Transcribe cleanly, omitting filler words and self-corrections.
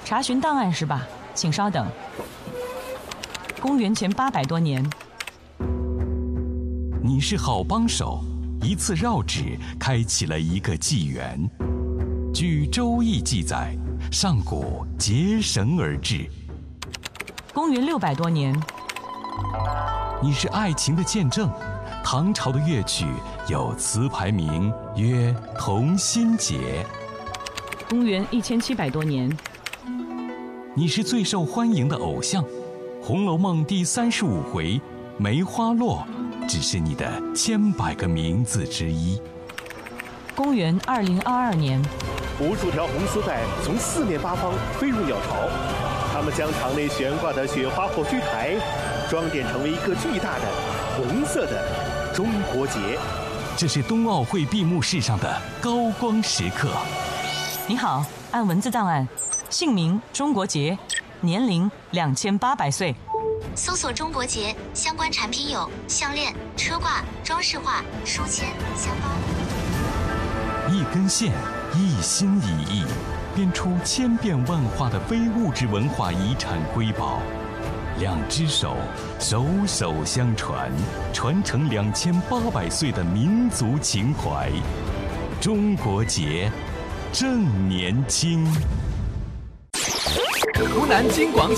查询档案是吧？请稍等。公元前800多年。 你是好帮手，一次绕指开启了一个纪元。据《周易》记载，上古结绳而治。 公元600多年。 你是爱情的见证。唐朝的乐曲有词牌名曰《同心结》。 公元1700多年。 你是最受欢迎的偶像，《红楼梦》第35回梅花落只是你的1,000,000个名字之一。 公元2022年。 无数条红丝带从四面八方飞入鸟巢，它们将场内悬挂的雪花火炬台装点成为一个巨大的红色的中国结。 这是冬奥会闭幕式上的高光时刻。 你好，按文字档案，姓名中国结，年龄2800岁。 搜索中国结相关产品有项链、车挂、装饰画、书签、香包。 一根线，一心一意，编出千变万化的非物质文化遗产瑰宝。两只手，手手相传，传承2800岁的民族情怀。中国结，正年轻。 湖南金广